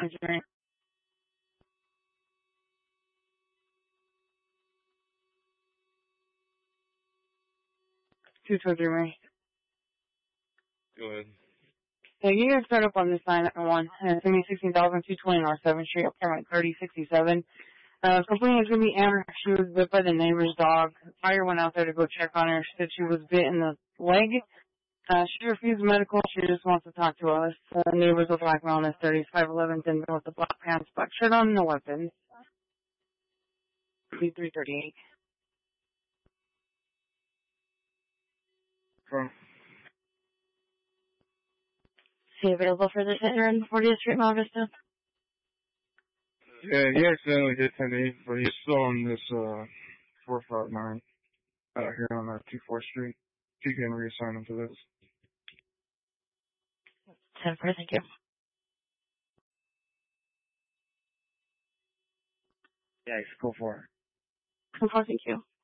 injury. 223 Mary. Go ahead. So you guys start up on this 991, and it's going to be 16,220 North 7th Street, up there like 3067. Complaint is going to be Amber. She was bit by the neighbor's dog. Fire went out there to go check on her. She said she was bit in the leg. She refused medical. She just wants to talk to us. The neighbors look like around his 30s, 5'11", thin with the black pants, black shirt on, no weapons. B338. From? Is he available for this hit in 40th Street, Mount Vista? Yeah, he accidentally hit 10-8, but he's still on this 459 out here on 24th Street. You can reassign him to this. 10-4, thank you. Yeah, go for it. 10-4, thank you.